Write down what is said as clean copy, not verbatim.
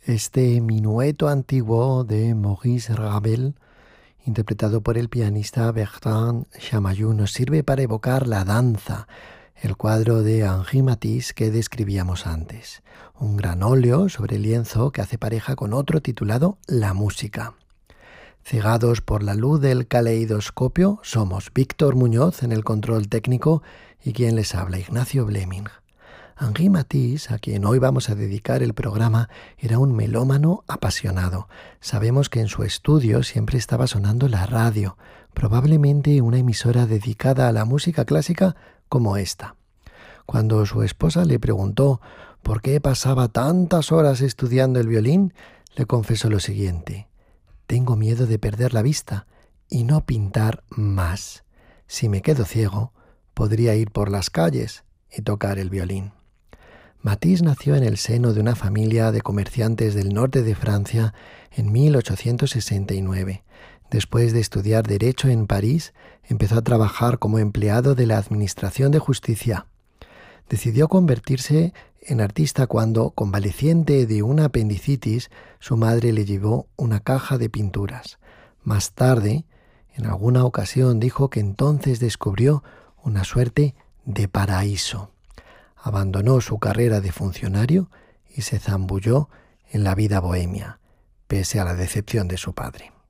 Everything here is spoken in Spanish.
Este minueto antiguo de Maurice Ravel, interpretado por el pianista Bertrand Chamayou, nos sirve para evocar la danza, el cuadro de Henri Matisse que describíamos antes. Un gran óleo sobre lienzo que hace pareja con otro titulado La música. Cegados por la luz del caleidoscopio, somos Víctor Muñoz en el control técnico y quien les habla, Ignacio Bleming. Henri Matisse, a quien hoy vamos a dedicar el programa, era un melómano apasionado. Sabemos que en su estudio siempre estaba sonando la radio, probablemente una emisora dedicada a la música clásica como esta. Cuando su esposa le preguntó por qué pasaba tantas horas estudiando el violín, le confesó lo siguiente: tengo miedo de perder la vista y no pintar más. Si me quedo ciego, podría ir por las calles y tocar el violín. Matisse nació en el seno de una familia de comerciantes del norte de Francia en 1869. Después de estudiar Derecho en París, empezó a trabajar como empleado de la Administración de Justicia. Decidió convertirse en artista cuando, convaleciente de una apendicitis, su madre le llevó una caja de pinturas. Más tarde, en alguna ocasión, dijo que entonces descubrió una suerte de paraíso. Abandonó su carrera de funcionario y se zambulló en la vida bohemia, pese a la decepción de su padre.